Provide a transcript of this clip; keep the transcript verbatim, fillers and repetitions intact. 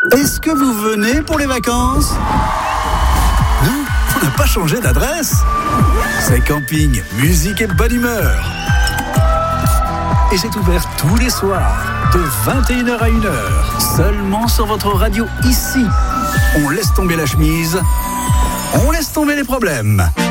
Est-ce que vous venez pour les vacances ? Non, on n'a pas changé d'adresse. C'est camping, musique et bonne humeur. Et c'est ouvert tous les soirs, de vingt et une heures à une heure, seulement sur votre radio ici. On laisse tomber la chemise, on laisse tomber les problèmes.